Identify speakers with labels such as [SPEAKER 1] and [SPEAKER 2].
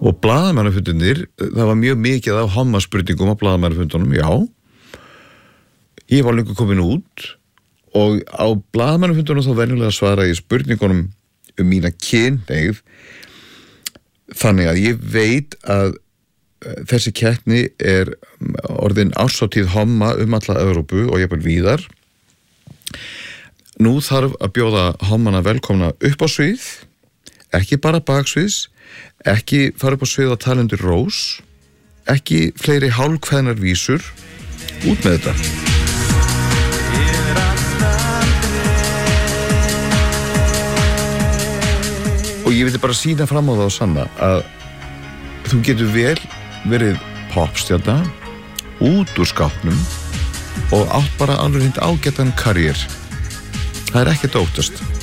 [SPEAKER 1] Og blaðamannafundunir, það var mjög mikið af hommaspurningum á blaðamannafundunum, já. Ég var lengur komin út og á blaðamannafundunum þá venjulega svara ég spurningunum mína kynhneigð, þannig að ég veit að þessi keppni orðin árshátíð homma alla Evrópu og jafnvel víðar. Nú þarf að bjóða hommana velkomna upp á svið, ekki bara baksviðs, ekki fara upp á svið að tala undir rós, ekki fleiri hálfkveðnar vísur, út með þetta. Og ég vildi bara sýna fram á það og sanna að þú getur vel verið popstjarna út úr skápnum og átt bara alveg hreint ágætan karriér. Það ekkert óttast.